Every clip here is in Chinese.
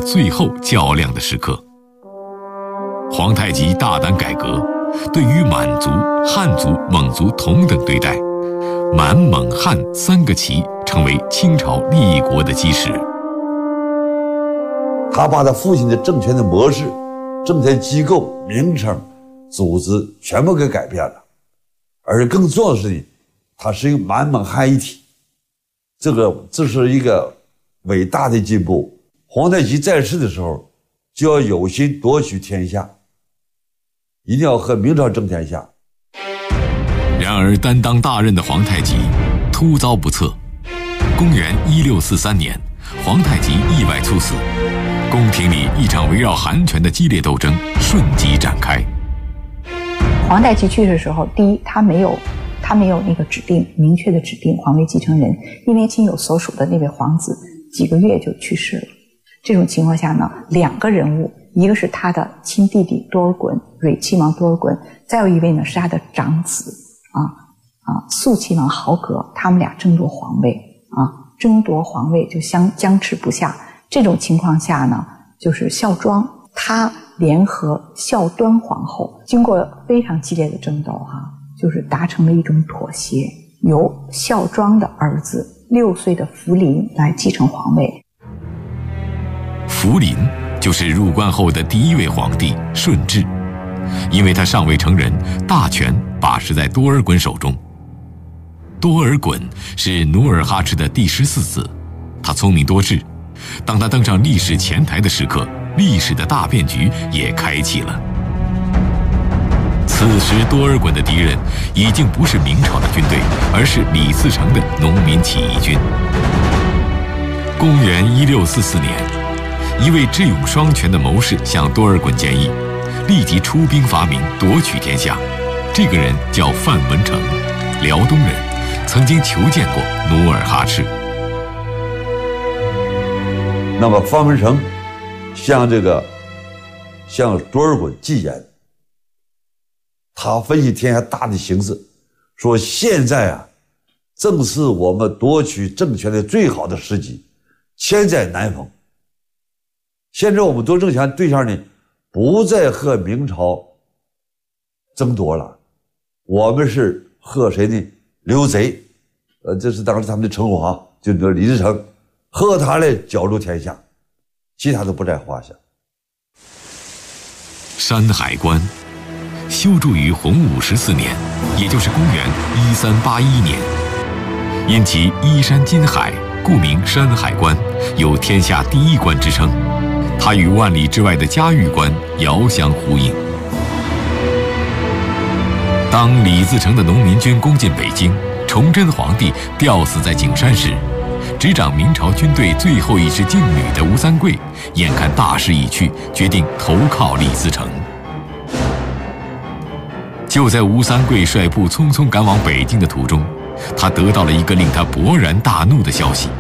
最后较量的时刻。皇太极大胆改革，对于满族、汉族、蒙族同等对待，满、蒙、汉三个旗成为清朝立国的基石。 他把他父亲的政权的模式、政权机构、名称、组织全部给改变了，而更重要的是呢，他是一个满蒙汉一体，这是一个伟大的进步。皇太极在世的时候，就要有心夺取天下，一定要和明朝争天下。 然而，担当大任的皇太极突遭不测。公元1643年，皇太极意外猝死，宫廷里一场围绕韩权的激烈斗争瞬即展开。 皇太极去世的时候，第一，他没有那个明确的指定皇位继承人，因为亲友所属的那位皇子几个月就去世了。这种情况下呢，两个人物，一个是他的亲弟弟多尔衮，蕊亲王多尔衮，再有一位呢是他的长子肃亲王豪格，他们俩争夺皇位就僵持不下。这种情况下呢，就是孝庄他联合孝端皇后，经过非常激烈的争斗就是达成了一种妥协，由孝庄的儿子6岁的福临来继承皇位。 福临就是入关后的第一位皇帝顺治，因为他尚未成人，大权把持在多尔衮手中。多尔衮是努尔哈赤的第14子，他聪明多智。当他登上历史前台的时刻，历史的大变局也开启了。此时多尔衮的敌人已经不是明朝的军队，而是李自成的农民起义军。公元1644年，一位智勇双全的谋士向多尔衮建议，立即出兵伐明，夺取天下。这个人叫范文成，辽东人，曾经求见过努尔哈赤。 那么范文成向多尔衮进言，他分析天下大的形势，说现在正是我们夺取政权的最好的时机，千载难逢。现在我们夺政权对象呢，不再和明朝争夺了，我们是和谁呢？刘贼，这是当时他们的称呼就李自成，和他来角逐天下，其他都不在话下。 山海关修筑于洪武14年，也就是公元1381年，因其依山近海，故名山海关，有天下第一关之称。它与万里之外的嘉峪关遥相呼应。当李自成的农民军攻进北京，崇祯皇帝吊死在景山时，执掌明朝军队最后一支劲旅的吴三桂，眼看大势已去，决定投靠李自成。就在吴三桂率部匆匆赶往北京的途中，他得到了一个令他勃然大怒的消息。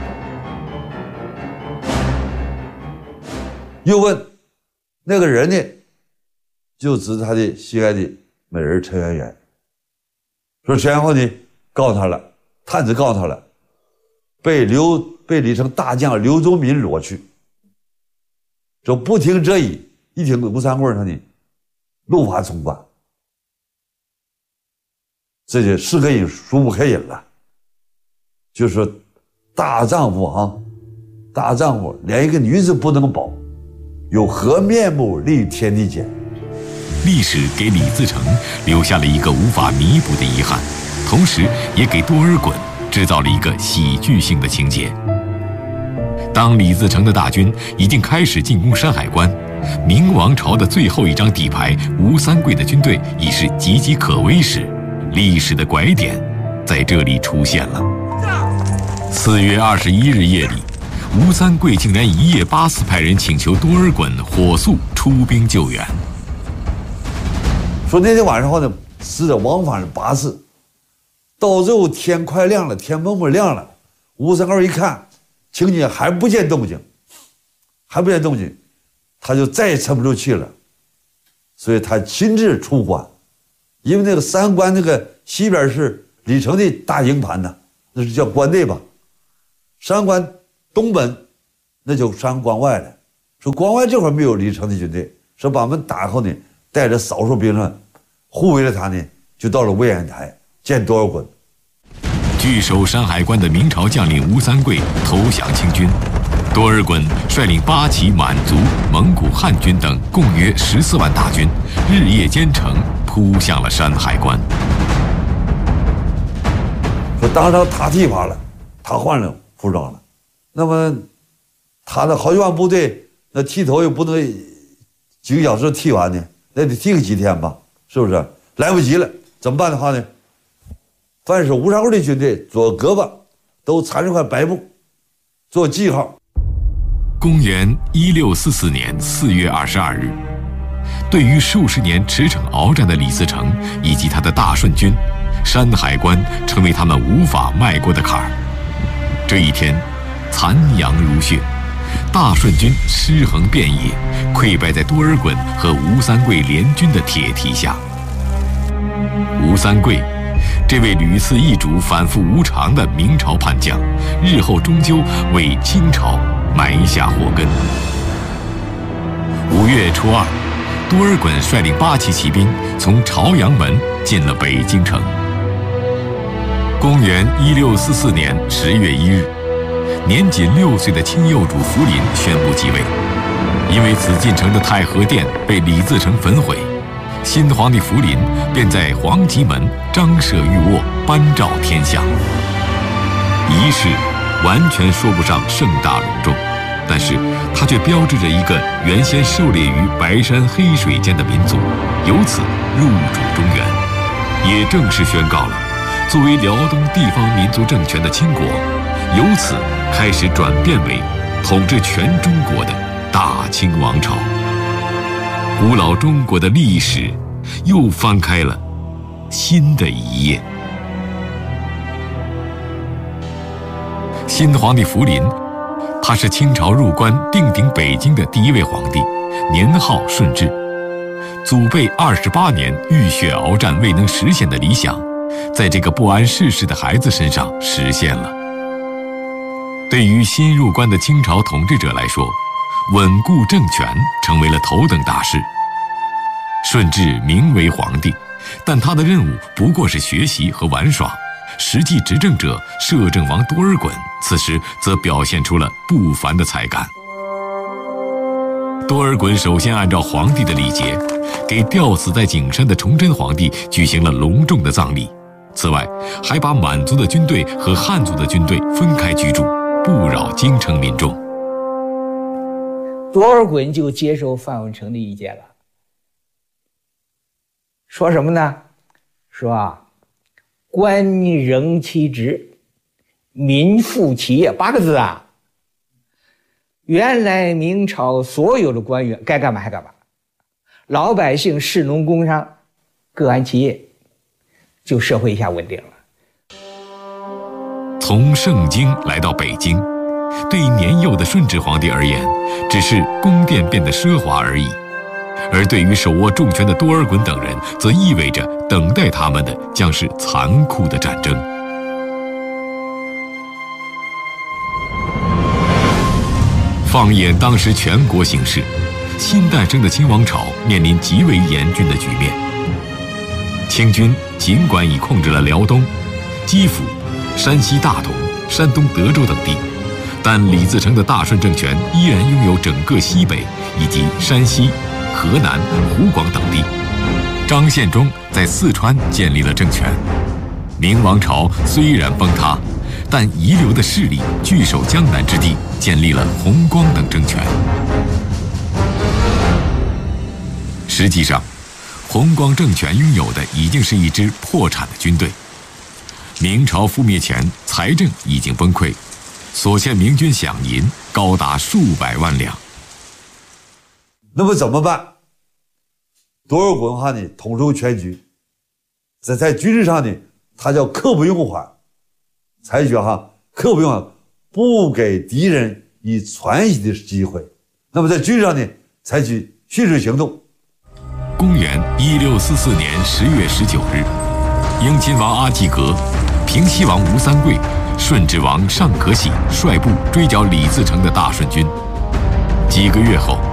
又问那个人呢，就指他的心爱的美人陈圆圆，说陈元后呢告他了，探子告他了，被李成大将刘宗敏掳去。就不听这一听吴三桂他呢怒发冲冠，这就是可忍孰不可忍了。就说大丈夫连一个女子不能保，有何面目立天地间？ 历史给李自成留下了一个无法弥补的遗憾，同时也给多尔衮制造了一个喜剧性的情节。当李自成的大军已经开始进攻山海关，明王朝的最后一张底牌吴三桂的军队已是岌岌可危时，历史的拐点在这里出现了。4月21日夜里，吴三桂竟然一夜8次派人请求多尔衮火速出兵救援。 说那天晚上后呢，使者往返8次，到最后天快亮了，天蒙蒙亮了，吴三桂一看情景还不见动静，他就再也撑不住气了，所以他亲自出关。因为那个三关那个西边是李成的大营盘呢，那是叫关内吧。山关东本那就山关外了， 说关外这块没有李自成的军队，说把门打后呢，带着少数兵呢，护卫着他呢，就到了魏安台见多尔衮。 据守山海关的明朝将领吴三桂投降清军，多尔衮率领八旗、满族、蒙古汉军等共约14万大军，日夜兼程，扑向了山海关。 说当场他剃发了，他换了服装了，那么他的好几万部队，那剃头又不能几个小时剃完呢，那得剃个几天吧，是不是？来不及了，怎么办的话呢？凡是吴三桂的军队左胳膊都缠着块白布做记号。 公元1644年4月22日，对于数十年驰骋鏖战的李自成以及他的大顺军，山海关成为他们无法迈过的坎儿。这一天，残阳如血，大顺军尸横遍野，溃败在多尔衮和吴三桂联军的铁蹄下。吴三桂，这位屡次易主、反复无常的明朝叛将，日后终究为清朝埋下祸根。5月初2，多尔衮率领八旗骑兵从朝阳门进了北京城。公元1644年10月1日，年仅6岁的清幼主福临宣布继位。因为紫禁城的太和殿被李自成焚毁，新皇帝福临便在皇极门张设玉卧，颁诏天下。仪式完全说不上盛大隆重，但是它却标志着一个原先狩猎于白山黑水间的民族，由此入主中原，也正式宣告了作为辽东地方民族政权的清国，由此开始转变为统治全中国的大清王朝。古老中国的历史又翻开了新的一页。新皇帝福临，他是清朝入关定鼎北京的第一位皇帝，年号顺治。祖辈28年浴血鏖战未能实现的理想，在这个不谙世事的孩子身上实现了。对于新入关的清朝统治者来说，稳固政权成为了头等大事。顺治名为皇帝，但他的任务不过是学习和玩耍，实际执政者摄政王多尔衮此时则表现出了不凡的才干。多尔衮首先按照皇帝的礼节，给吊死在景山的崇祯皇帝举行了隆重的葬礼。此外，还把满族的军队和汉族的军队分开居住，不扰京城民众。 多尔衮就接受范文成的意见了，说什么呢？说官仍其职，民复其业，8个字啊。原来明朝所有的官员该干嘛还干嘛，老百姓士农工商各安其业，就社会一下稳定了。 从盛京来到北京，对年幼的顺治皇帝而言，只是宫殿变得奢华而已；而对于手握重权的多尔衮等人，则意味着等待他们的将是残酷的战争。放眼当时全国形势，新诞生的清王朝面临极为严峻的局面。清军尽管已控制了辽东、基辅、山西大同、山东德州等地，但李自成的大顺政权依然拥有整个西北以及山西、河南、湖广等地。张献忠在四川建立了政权。明王朝虽然崩塌，但遗留的势力据守江南之地，建立了弘光等政权。实际上，弘光政权拥有的已经是一支破产的军队。明朝覆灭前，财政已经崩溃，所欠明军饷银高达数百万两。 那么怎么办？多尔衮哈呢统筹全局，在军事上呢，他叫刻不用缓，采取刻不用缓，不给敌人以喘息的机会。那么在军事上呢，采取迅速行动。 公元1644年10月19日，英亲王阿济格、平西王吴三桂、顺治王尚可喜率部追剿李自成的大顺军。 几个月后，